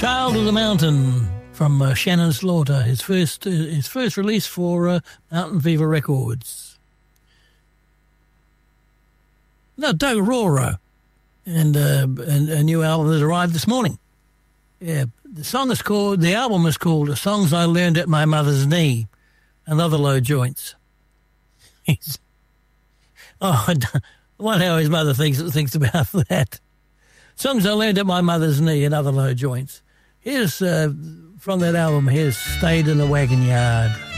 Child of the Mountain from Shannon Slaughter, his first release for Mountain Fever Records. No, Doug Roro, and a new album that arrived this morning. Yeah, the album is called "The Songs I Learned at My Mother's Knee and Other Low Joints." I wonder how his mother thinks about that. Songs I Learned at My Mother's Knee and Other Low Joints. Here's, from that album, here's Stayed in the Wagon Yard.